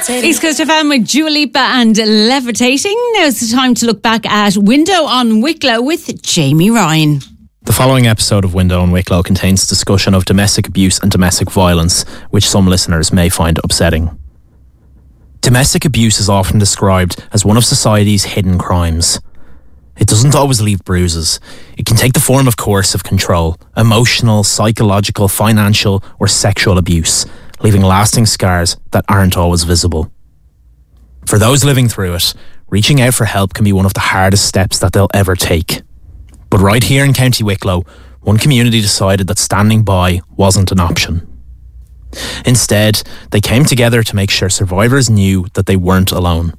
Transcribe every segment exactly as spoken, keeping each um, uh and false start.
levitating. East Coast F M with Dua Lipa and Levitating. Now it's the time to look back at Window on Wicklow with Jamie Ryan. The following episode of Window on Wicklow contains discussion of domestic abuse and domestic violence, which some listeners may find upsetting. Domestic abuse is often described as one of society's hidden crimes. It doesn't always leave bruises. It can take the form of coercive control, emotional, psychological, financial, or sexual abuse, leaving lasting scars that aren't always visible. For those living through it, reaching out for help can be one of the hardest steps that they'll ever take. But right here in County Wicklow, one community decided that standing by wasn't an option. Instead, they came together to make sure survivors knew that they weren't alone.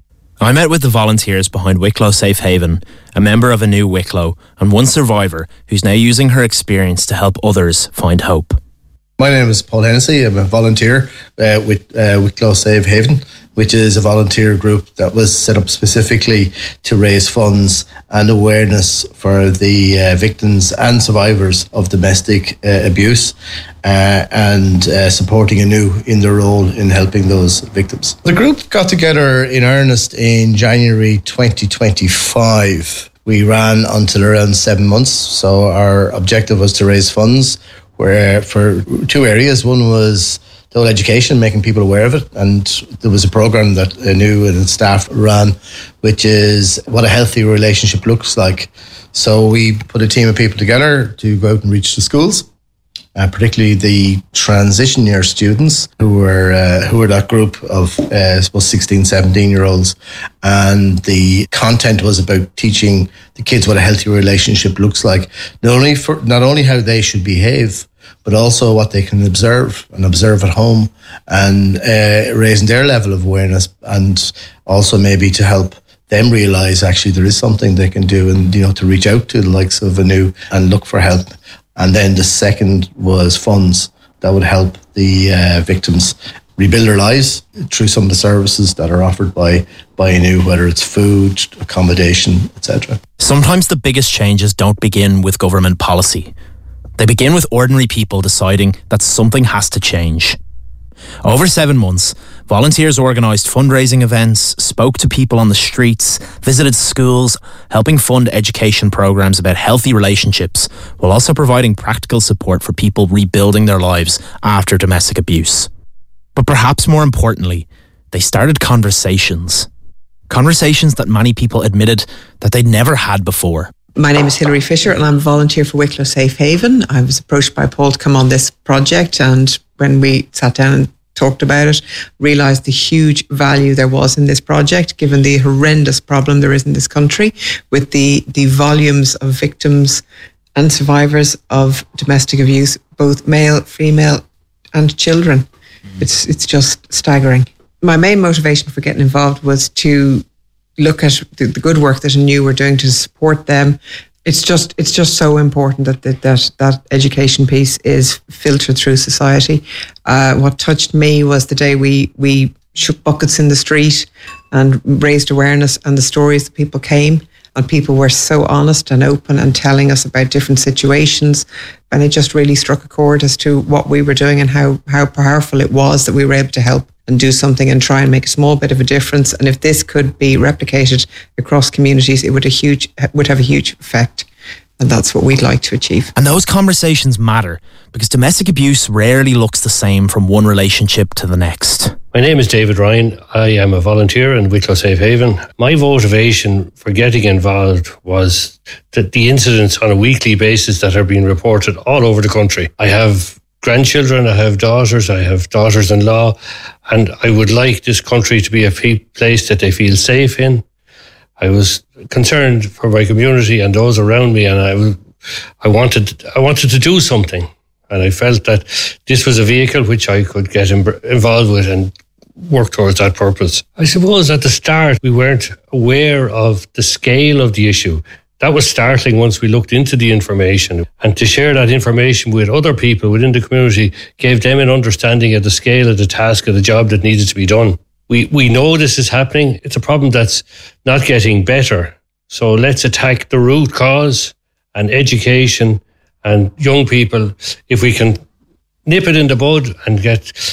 I met with the volunteers behind Wicklow Safe Haven, a member of A New Wicklow, and one survivor who's now using her experience to help others find hope. My name is Paul Hennessy. I'm a volunteer uh, with uh, Wicklow Safe Haven, which is a volunteer group that was set up specifically to raise funds and awareness for the uh, victims and survivors of domestic uh, abuse uh, and uh, supporting A New in their role in helping those victims. The group got together in earnest in January twenty twenty-five. We ran until around seven months, so our objective was to raise funds where for two areas. One was the whole education, making people aware of it, and there was a program that A New and staff ran, which is what a healthy relationship looks like. So we put a team of people together to go out and reach the schools, uh, particularly the transition year students who were uh, who were that group of uh, I suppose sixteen, seventeen year olds, and the content was about teaching the kids what a healthy relationship looks like, not only for not only how they should behave, but also what they can observe and observe at home, and uh, raising their level of awareness, and also maybe to help them realise actually there is something they can do, and you know, to reach out to the likes of A New and look for help. And then the second was funds that would help the uh, victims rebuild their lives through some of the services that are offered by, by A New, whether it's food, accommodation, et cetera. Sometimes the biggest changes don't begin with government policy. They begin with ordinary people deciding that something has to change. Over seven months, volunteers organised fundraising events, spoke to people on the streets, visited schools, helping fund education programmes about healthy relationships, while also providing practical support for people rebuilding their lives after domestic abuse. But perhaps more importantly, they started conversations. Conversations that many people admitted that they'd never had before. My name is Hilary Fisher and I'm a volunteer for Wicklow Safe Haven. I was approached by Paul to come on this project, and when we sat down and talked about it, realised the huge value there was in this project, given the horrendous problem there is in this country with the, the volumes of victims and survivors of domestic abuse, both male, female and children. Mm. It's, it's just staggering. My main motivation for getting involved was to look at the, the good work that A New were doing to support them. It's just it's just so important that that that, that education piece is filtered through society. Uh, what touched me was the day we we shook buckets in the street and raised awareness, and the stories that people came, and people were so honest and open and telling us about different situations, and it just really struck a chord as to what we were doing and how how powerful it was that we were able to help and do something and try and make a small bit of a difference. And if this could be replicated across communities, it would a huge would have a huge effect. And that's what we'd like to achieve. And those conversations matter because domestic abuse rarely looks the same from one relationship to the next. My name is David Ryan. I am a volunteer in Wicklow Safe Haven. My motivation for getting involved was that the incidents on a weekly basis that are being reported all over the country. I have grandchildren, I have daughters, I have daughters-in-law, and I would like this country to be a place that they feel safe in. I was concerned for my community and those around me, and I, was, I wanted, I wanted to do something, and I felt that this was a vehicle which I could get involved with and work towards that purpose. I suppose at the start we weren't aware of the scale of the issue. That was startling once we looked into the information, and to share that information with other people within the community gave them an understanding of the scale of the task of the job that needed to be done. We we know this is happening. It's a problem that's not getting better. So let's attack the root cause, and education and young people. If we can nip it in the bud and get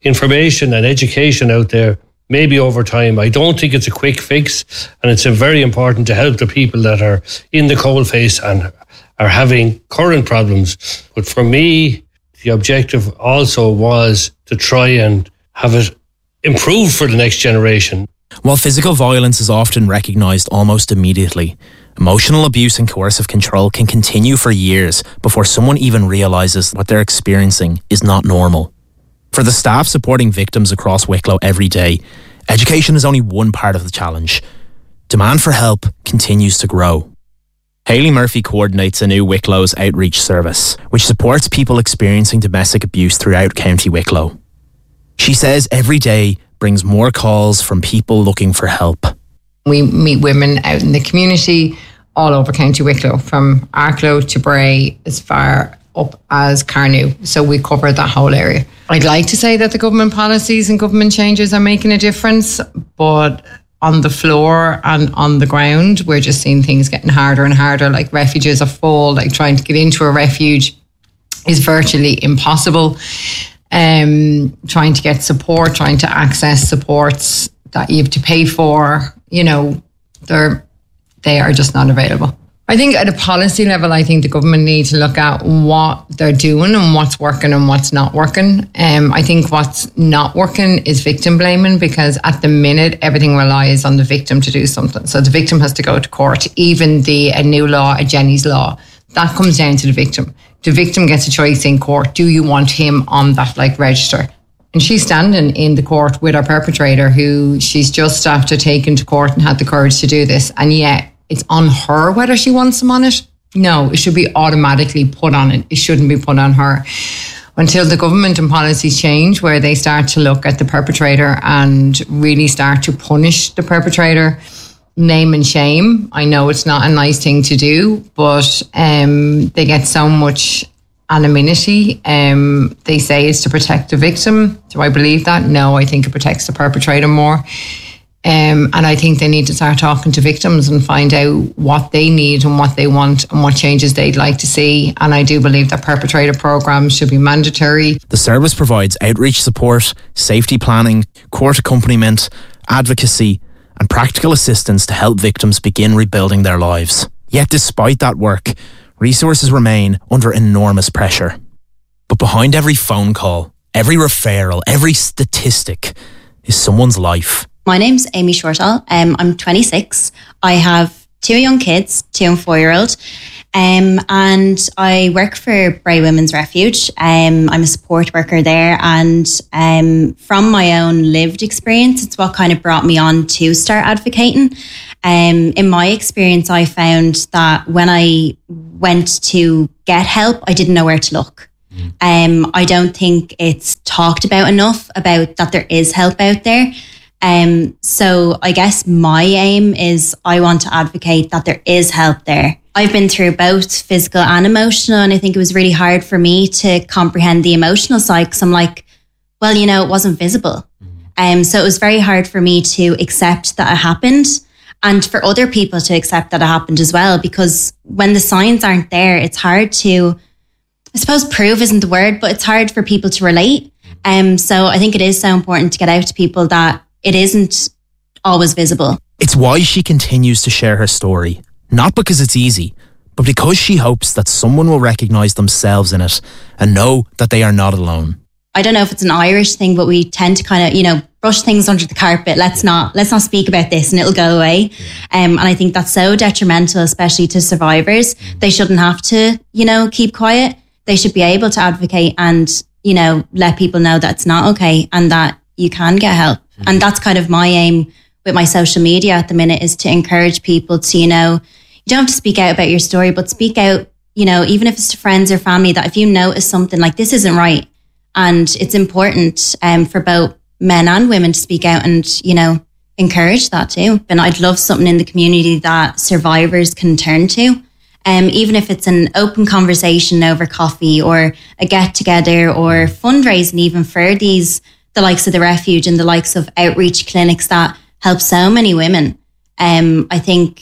information and education out there, maybe over time. I don't think it's a quick fix, and it's very important to help the people that are in the coalface and are having current problems. But for me, the objective also was to try and have it improve for the next generation. While physical violence is often recognised almost immediately, emotional abuse and coercive control can continue for years before someone even realises what they're experiencing is not normal. For the staff supporting victims across Wicklow every day, education is only one part of the challenge. Demand for help continues to grow. Hayley Murphy coordinates a new Wicklow's outreach service, which supports people experiencing domestic abuse throughout County Wicklow. She says every day brings more calls from people looking for help. We meet women out in the community all over County Wicklow, from Arklow to Bray, as far up as Carnew. So we cover that whole area. I'd like to say that the government policies and government changes are making a difference, but on the floor and on the ground, we're just seeing things getting harder and harder. Like refuges are full, like trying to get into a refuge is virtually impossible. Um, trying to get support, trying to access supports that you have to pay for, you know, they're, they are just not available. I think at a policy level, I think the government need to look at what they're doing and what's working and what's not working. Um, I think what's not working is victim blaming, because at the minute, everything relies on the victim to do something. So the victim has to go to court. Even the a new law, a Jenny's law, that comes down to the victim. The victim gets a choice in court. Do you want him on that like register? And she's standing in the court with her perpetrator, who she's just after taken to court and had the courage to do this. And yet it's on her whether she wants him on it. No, it should be automatically put on it. It shouldn't be put on her. Until the government and policies change, where they start to look at the perpetrator and really start to punish the perpetrator, name and shame. I know it's not a nice thing to do, but um, they get so much anonymity. Um, they say it's to protect the victim. Do I believe that? No, I think it protects the perpetrator more. Um, and I think they need to start talking to victims and find out what they need and what they want and what changes they'd like to see. And I do believe that perpetrator programs should be mandatory. The service provides outreach support, safety planning, court accompaniment, advocacy, and practical assistance to help victims begin rebuilding their lives. Yet despite that work, resources remain under enormous pressure. But behind every phone call, every referral, every statistic is someone's life. My name's Amy Shortall. Um, I'm twenty-six. I have two young kids, two and four-year-old. Um, and I work for Bray Women's Refuge. Um, I'm a support worker there. And um, from my own lived experience, it's what kind of brought me on to start advocating. Um, in my experience, I found that when I went to get help, I didn't know where to look. Um, I don't think it's talked about enough about that there is help out there. Um, so I guess my aim is I want to advocate that there is help there. I've been through both physical and emotional, and I think it was really hard for me to comprehend the emotional side, because I'm like, well, you know, it wasn't visible. Um, so it was very hard for me to accept that it happened, and for other people to accept that it happened as well, because when the signs aren't there, it's hard to, I suppose prove isn't the word, but it's hard for people to relate. Um, so I think it is so important to get out to people that it isn't always visible. It's why she continues to share her story. Not because it's easy, but because she hopes that someone will recognise themselves in it and know that they are not alone. I don't know if it's an Irish thing, but we tend to kind of, you know, brush things under the carpet. Let's not, let's not speak about this and it'll go away. Um, and I think that's so detrimental, especially to survivors. They shouldn't have to, you know, keep quiet. They should be able to advocate and, you know, let people know that it's not okay and that you can get help. Mm-hmm. And that's kind of my aim with my social media at the minute, is to encourage people to, you know, you don't have to speak out about your story, but speak out, you know, even if it's to friends or family, that if you notice something like this isn't right, and it's important um, for both men and women to speak out and, you know, encourage that too. And I'd love something in the community that survivors can turn to. Um, even if it's an open conversation over coffee or a get together or fundraising even for these, the likes of the Refuge and the likes of outreach clinics that help so many women. Um, I think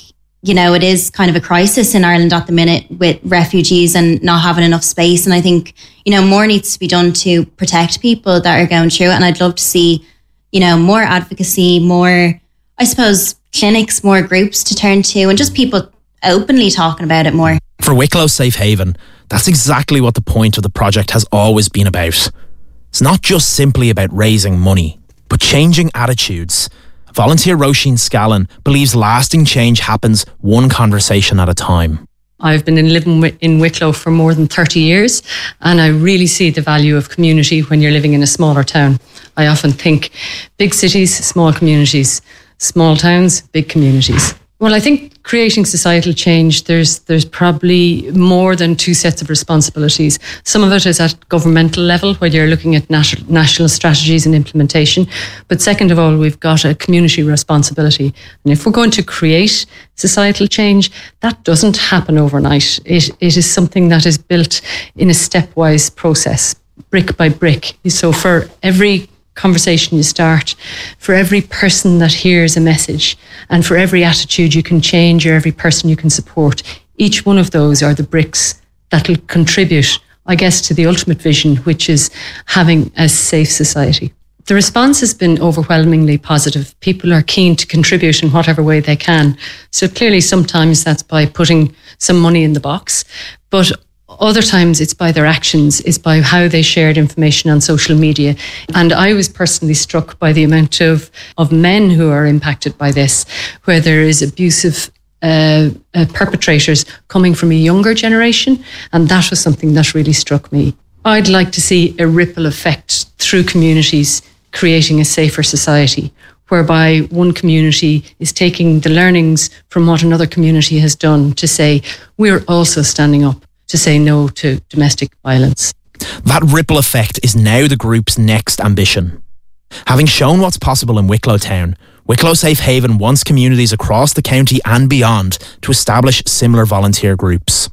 you know, it is kind of a crisis in Ireland at the minute with refugees and not having enough space. And I think, you know, more needs to be done to protect people that are going through it. And I'd love to see, you know, more advocacy, more, I suppose, clinics, more groups to turn to, and just people openly talking about it more. For Wicklow Safe Haven, that's exactly what the point of the project has always been about. It's not just simply about raising money, but changing attitudes. Volunteer Roisin Scallon believes lasting change happens one conversation at a time. I've been in living in Wicklow for more than thirty years, and I really see the value of community when you're living in a smaller town. I often think big cities, small communities, small towns, big communities. Well, I think creating societal change, there's there's probably more than two sets of responsibilities. Some of it is at governmental level, where you're looking at national, national strategies and implementation. But second of all, we've got a community responsibility. And if we're going to create societal change, that doesn't happen overnight. It It is something that is built in a stepwise process, brick by brick. So for every conversation you start, for every person that hears a message, and for every attitude you can change or every person you can support, each one of those are the bricks that will contribute, I guess, to the ultimate vision, which is having a safe society. The response has been overwhelmingly positive. People are keen to contribute in whatever way they can. So clearly sometimes that's by putting some money in the box, but other times it's by their actions, it's by how they shared information on social media. And I was personally struck by the amount of, of men who are impacted by this, where there is abusive uh, uh, perpetrators coming from a younger generation. And that was something that really struck me. I'd like to see a ripple effect through communities creating a safer society, whereby one community is taking the learnings from what another community has done to say, we're also standing up to say no to domestic violence. That ripple effect is now the group's next ambition. Having shown what's possible in Wicklow Town, Wicklow Safe Haven wants communities across the county and beyond to establish similar volunteer groups.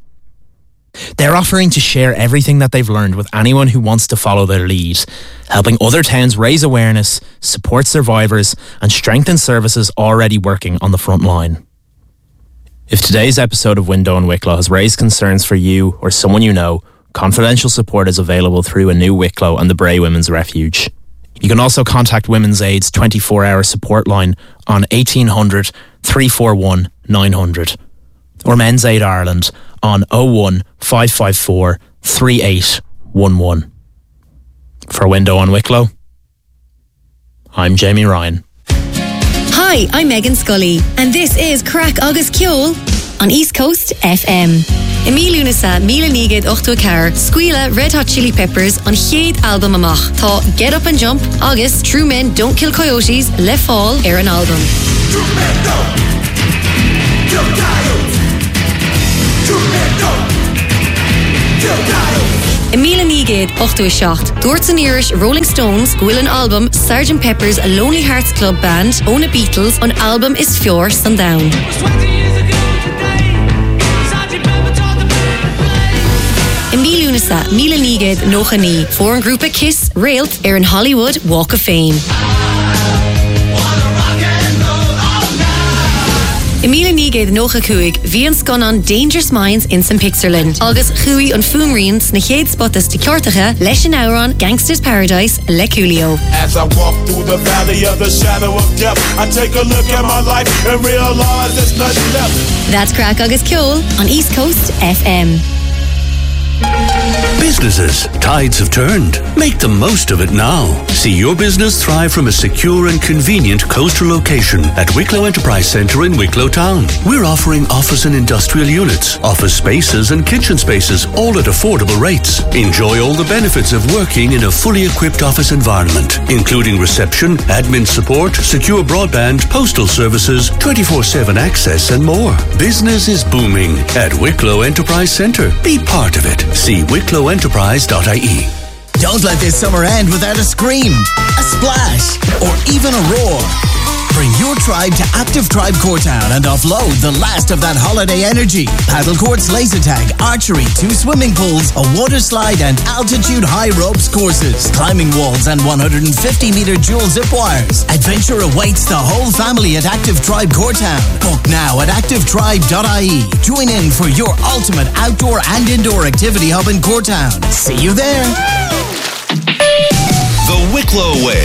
They're offering to share everything that they've learned with anyone who wants to follow their lead, helping other towns raise awareness, support survivors, and strengthen services already working on the front line. If today's episode of Window on Wicklow has raised concerns for you or someone you know, confidential support is available through A New Wicklow and the Bray Women's Refuge. You can also contact Women's Aid's twenty-four hour support line on eighteen hundred, three four one, nine hundred or Men's Aid Ireland on oh one, five five four, three eight one one. For Window on Wicklow, I'm Jamie Ryan. Hi, I'm Megan Scully, and this is Crack Agus Ceol on East Coast F M. Emil Lunasa, Mila Nigid, Ochto Car, Squeala, Red Hot Chili Peppers on Chiad album amach. Tá Get Up and Jump, August, True Men Don't Kill Coyotes, Le Fall, ar an album. True men don't kill coyotes. True men don't kill coyotes. Emila Nigid, Ochto Shacht, Dúirt an Irish, Rolling Stones, Gwillan album, Sergeant Pepper's A Lonely Hearts Club Band, Ona Beatles, on album is Fior Sundown. Emil Lunasa, Mila Nigid, Nochani, Foreign Group of Kiss, Railth, ar an Hollywood Walk of Fame. Emila Nigid Nocha Cuig, Vian Sconan Dangerous Minds in Saint Pixarland. August Chui on Foonreens, Nachade Spottas de Kjartacha, Leshin Auron, Gangsters Paradise, Le Coolio. As I walk through the valley of the shadow of death, I take a look at my life and realize there's nothing left. That's Crack Agus Ceol on East Coast F M. Businesses, tides have turned. Make the most of it now. See your business thrive from a secure and convenient coastal location at Wicklow Enterprise Centre in Wicklow Town. We're offering office and industrial units, office spaces and kitchen spaces, all at affordable rates. Enjoy all the benefits of working in a fully equipped office environment, including reception, admin support, secure broadband, postal services, twenty-four seven access and more. Business is booming at Wicklow Enterprise Centre. Be part of it. See wicklow enterprise dot I E. Don't let this summer end without a scream, a splash, or even a roar. Bring your tribe to Active Tribe Courtown and offload the last of that holiday energy. Paddle courts, laser tag, archery, two swimming pools, a water slide and altitude high ropes courses, climbing walls and one hundred fifty metre dual zip wires. Adventure awaits the whole family at Active Tribe Courtown. Book now at active tribe dot I E. Join in for your ultimate outdoor and indoor activity hub in Courtown. See you there. The Wicklow Way.